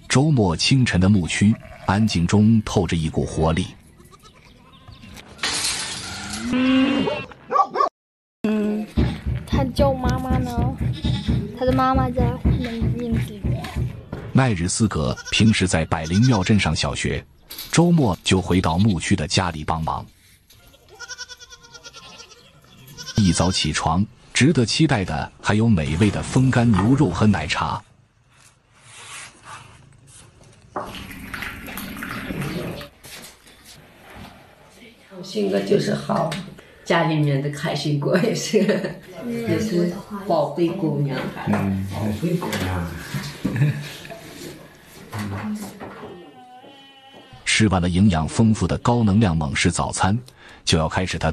周末清晨的牧区，安静中透着一股活力。 他叫妈妈呢，他的妈妈在院子里。 奈日斯格平时在百灵庙镇上小学，周末就回到牧区的家里帮忙。一早起床，值得期待的还有美味的风干牛肉和奶茶。 性格就是好，家里面的开心果也是宝贝姑娘。 宝贝姑娘。 吃完了营养丰富的高能量猛士早餐，就要开始他